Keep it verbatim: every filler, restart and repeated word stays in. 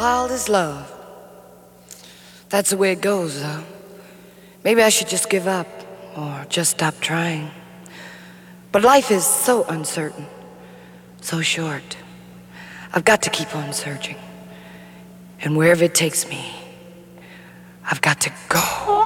Wild is love. That's the way it goes, though. Maybe I should just give up or just stop trying. But life is so uncertain, so short. I've got to keep on searching. And wherever it takes me, I've got to go.